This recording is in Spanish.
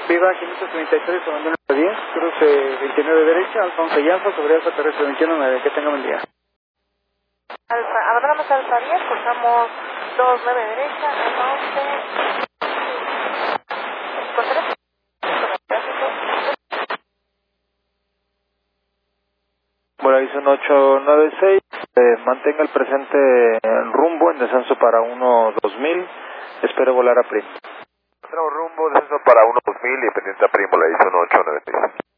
Viva 533, abandono 10, cruce 29 derecha, Alfa 11 Alfa, sobre Alfa terrestre 21-9, que tenga buen día. Alfa, abandonamos Alfa 10, cruzamos 29 derecha, Alfa 11, con 3, Horizon 896, mantenga el presente rumbo en descenso para 1-2000, espero volar a PRIM. Rumbo, descenso para 1-2000 y pendiente a PRIM, Horizon 896.